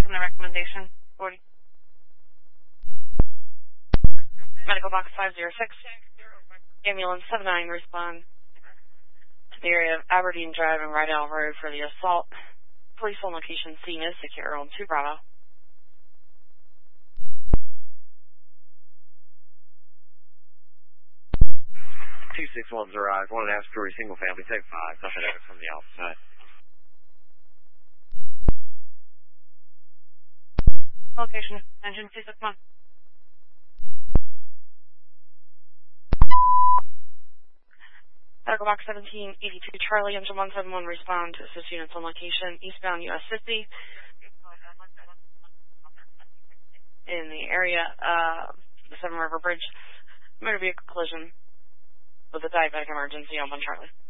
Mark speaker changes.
Speaker 1: from the recommendation. 40. Medical box 506. Ambulance 79, respond to the area of Aberdeen Drive and Rydell Road for the assault. Police on location, scene is secure on 2 Bravo.
Speaker 2: 261's arrived, 1.5-story single family, take 5, nothing over from the outside.
Speaker 1: Location, engine 261. Medical box 1782 Charlie, engine 171, respond to assist units on location, eastbound US 50. In the area of the Seven River Bridge, motor vehicle collision with a diabetic emergency on 1 Charlie.